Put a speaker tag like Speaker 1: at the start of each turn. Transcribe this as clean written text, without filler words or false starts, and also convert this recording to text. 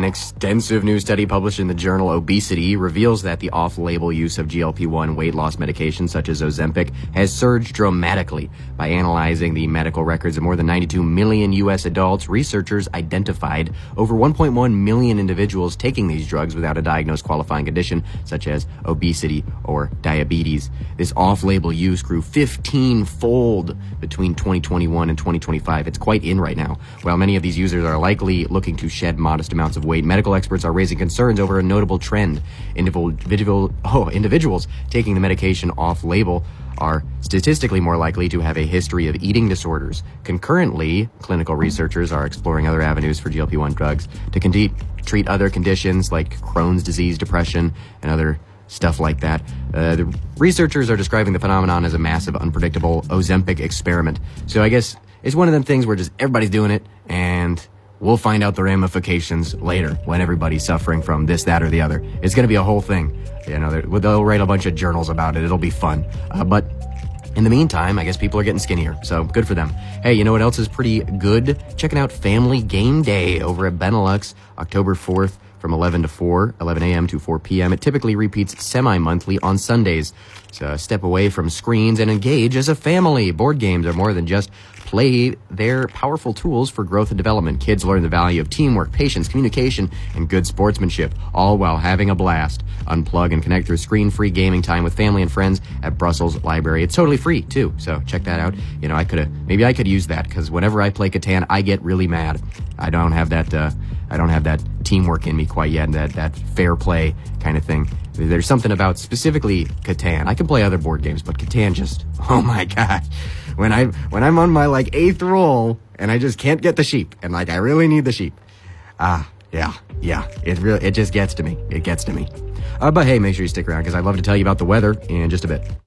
Speaker 1: An extensive new study published in the journal Obesity reveals that the off-label use of GLP-1 weight loss medications such as Ozempic has surged dramatically. By analyzing the medical records of more than 92 million U.S. adults, researchers identified over 1.1 million individuals taking these drugs without a diagnosed qualifying condition such as obesity or diabetes. This off-label use grew 15-fold between 2021 and 2025. It's quite in right now. While many of these users are likely looking to shed modest amounts of weight, medical experts are raising concerns over a notable trend. Individuals taking the medication off-label are statistically more likely to have a history of eating disorders. Concurrently, clinical researchers are exploring other avenues for GLP-1 drugs to treat other conditions like Crohn's disease, depression, and other stuff like that. The researchers are describing the phenomenon as a massive, unpredictable Ozempic experiment. So I guess it's one of them things where just everybody's doing it, and we'll find out the ramifications later when everybody's suffering from this, that, or the other. It's going to be a whole thing. You know, they'll write a bunch of journals about it. It'll be fun. But in the meantime, I guess people are getting skinnier, so good for them. Hey, you know what else is pretty good? Checking out Family Game Day over at Benelux, October 4th from 11 a.m. to 4 p.m. It typically repeats semi-monthly on Sundays. So step away from screens and engage as a family. Board games are more than just play. They're powerful tools for growth and development. Kids learn the value of teamwork, patience, communication, and good sportsmanship, all while having a blast. Unplug and connect through screen-free gaming time with family and friends at Brussels Library. It's totally free, too, so check that out. You know, maybe I could use that, because whenever I play Catan, I get really mad. I don't have that teamwork in me quite yet, that fair play kind of thing. There's something about specifically Catan. I can play other board games, but Catan just, oh my god. When I'm on my like 8th roll and I just can't get the sheep, and like I really need the sheep. Yeah. It just gets to me. It gets to me. But hey, make sure you stick around because I'd love to tell you about the weather in just a bit.